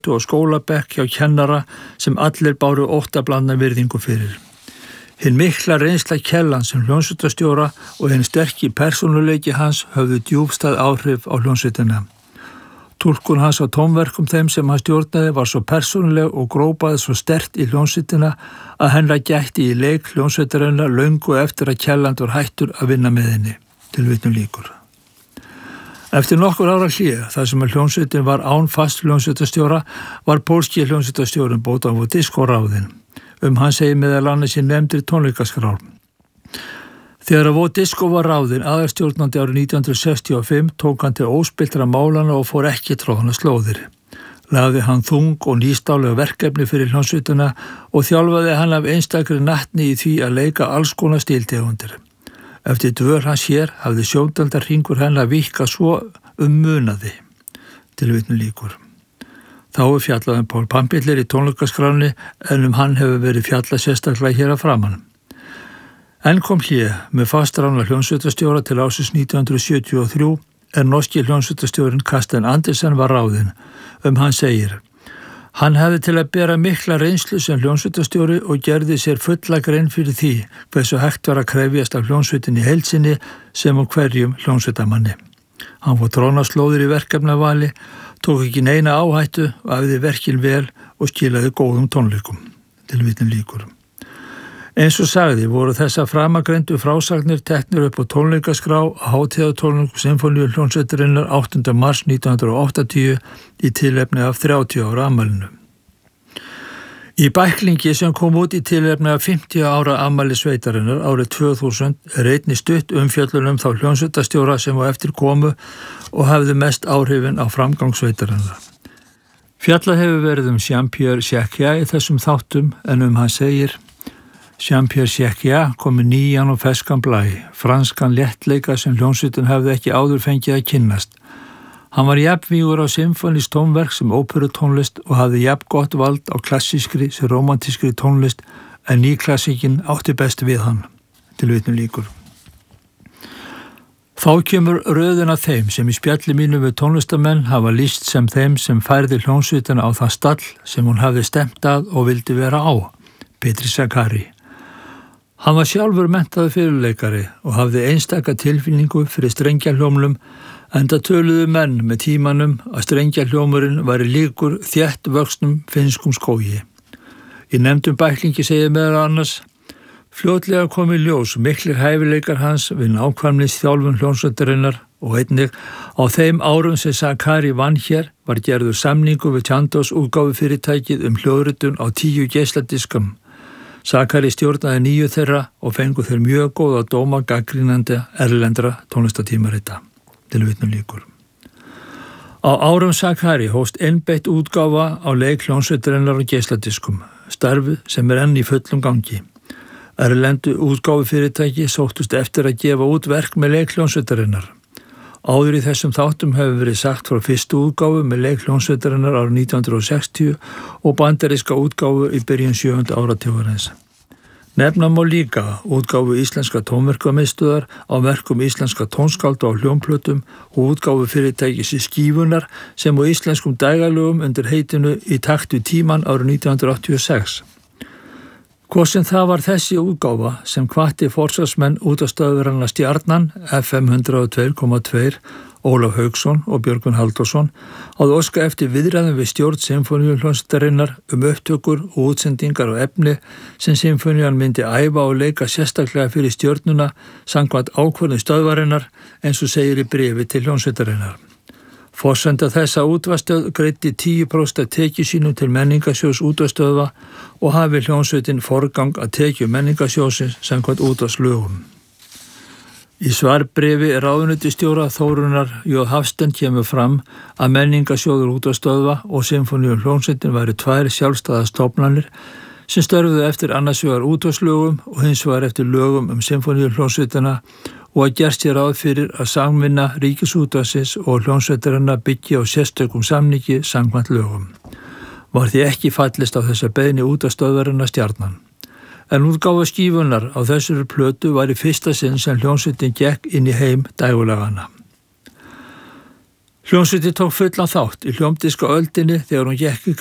og skólabekk hjá kennara sem allir báru óttablandna virðingu fyrir. Hinn mikla reynsla Kjellans sem hljómsveitarstjóra og hinn sterki persónuleiki hans höfðu djúpstæð áhrif á hljómsveitina. Túlkun hans á tónverkum þeim sem hann stjórnaði var svo persónuleg og grópaði svo sterkt í hljómsveitina að hennar gætti í leik hljómsveitarinnar löngu eftir að Kjelland var hættur að vinna með henni. Tilvitnun lýkur. Eftir nokkur ára hlé, þar sem að hljómsveitin var án fast hljómsveitarstjóra, var pólski hljómsveitarstjórinn Bótafó Disko ráðinn. Hann segir meðal annars í nefndri tónleikaskrár. Þegar að Disko var ráðinn aðalstjórnandi árið 1965 tók hann til óspilltra málana og fór ekki tróðna slóðir. Lagði hann þung og nýstálega verkefni fyrir hljómsveitina og þjálfaði hann af einstakri natni í því að leika alls konar stíltegundir. Eftir dvöl hans hér hafði sjóndaldarhringur hennar víkkað svo munaði. Tilvitnun lýkur. Þá fjallað Pál Pampillir í tónleikaskráni en hann hefur verið fjallað sérstaklega hér að framan. Enn kom hlé með fastráðna hljómsveitarstjóra til ársins 1973 norski hljómsveitarstjórinn Karsten Andersen var ráðinn. Hann segir: Hann hefði til að bera mikla reynslu sem hljómsveitarstjóri og gerði sér fulla grein fyrir því hversu hægt var að krefjast af hljómsveitinni í heild sinni sem hverjum hljómsveitamanni. Hann fór trónaslóðir í verkefnavali, tók ekki neina áhættu og æfði verkin vel og skilaði góðum tónleikum. Tilvitnun lýkur. Eins og sagði voru þessa framagreindu frásagnir teknir upp á tónleikaskrá á hátíðartónleikum Sinfóníu hljómsveitarinnar 8. mars 1980 í tilefni af 30 ára afmælinu. Í bæklingi sem kom út í tilefni af 50 ára afmæli sveitarinnar árið 2000 einnig stutt umfjöllun þá hljómsveitarstjóra sem á eftir komu og hafði mest áhrifin á framgang sveitarinnar. Fjallað hefur verið Jean-Pierre Jacquet í þessum þáttum en hann segir: Jean-Pierre Jacquet kom með nýjan og ferskan blæ, franskan léttleika sem hljómsveitin hafði ekki áður fengið að kynnast. Hann var jafnvígur á symfónísk tónverk sem óperutónlist og hafði jafn gott vald á klassískri sem rómantískri tónlist en nýklassíkin átti best við hann. Tilvitnun lýkur. Þá kemur röðin af þeim sem í spjalli mínu við tónlistamenn hafa lýst sem þeim sem færði hljómsveitina á það stall sem hún hafði stemt að og vildi vera á, Petri Sakari. Hann var sjálfur menntaður fyrirleikari og hafði einstaka tilfinningu fyrir strengjahljómnum enda töluðu menn með tímanum að strengjahljómurinn væri líkur þétt vöxnum finnskum skógi. Í nefndum bæklingi segir meðal annars: Fljótlega kom í ljós miklir hæfileikar hans við nákvæmnis þjálfun hljómsveitarinnar og einnig á þeim árum sem Sakari vann hér var gerður samningu við Chandos útgáfufyrirtækið hljóðritun á 10 geisladiskum. Sakari stjórnaði 9 þeirra og fengu þeir mjög góða dóma gagnrýnandi erlendra tónlistatímarita. Tilvitnun lýkur. Á árum Sakari hófst einbeitt útgáfa á leik hljómsveitarinnar og geisladiskum, starfi sem enn í fullum gangi. Erlendu útgáfufyrirtæki sóttust eftir að gefa út verk með leik hljómsveitarinnar. Áður í þessum þáttum hefur verið sagt frá fyrstu útgáfu með leik hljómsveitarinnar árið 1960 og bandaríska útgáfu í byrjun 7. áratugarins. Nefna má líka útgáfu íslenska tónverkamiðstöðar á verkum íslenska tónskálda á hljómplötum og útgáfu fyrirtækis í Skífunar sem á íslenskum dægalögum undir heitinu Í takt við tímann árið 1986. Hvort sem það var þessi útgáfa sem hvatti forsvarsmenn útvarpsstöðvarinnar Stjarnan, FM 102,2, Ólaf Hauksson og Björgvin Halldórsson að óska eftir viðræðum við stjórn Sinfóníuhljómsveitarinnar upptökur og útsendingar á efni sem Sinfónían myndi æfa og leika sérstaklega fyrir stjórnuna samkvæmt ákvörðun stöðvarinnar eins og segir í bréfi til hljómsveitarinnar. Forsenda þessa útvarpsstöð greiddi 10% af tekju sínum til menningarsjóðs útvarpsstöðva og hafi hljómsveitin forgang að tekju menningarsjóðsins samkvæmt útvarpslögum. Í svarbréfi ráðuneytisstjóra Þórunnar J. Hafstein kemur fram að menningarsjóður útvarpsstöðva og Sinfóníuhljómsveitin væru 2 sjálfstæðar stofnanir sem störfuðu eftir annars vegar útvarpslögum og hins vegar eftir lögum Sinfóníuhljómsveitina og að gerst sér ráð fyrir að samvinna Ríkisútvarpsins og hljómsveitarinnar byggi á sérstökum samningi samkvæmt lögum. Var því ekki fallist á þessa beiðni útvarpsstöðvarinnar Stjarnan. En útgáfa Skífunar á þessari plötu var í fyrsta sinn sem hljómsveitin gekk inn í heim dægurlagana. Hljómsveitin tók fullan þátt í hljómdiska öldinni þegar hún gekk í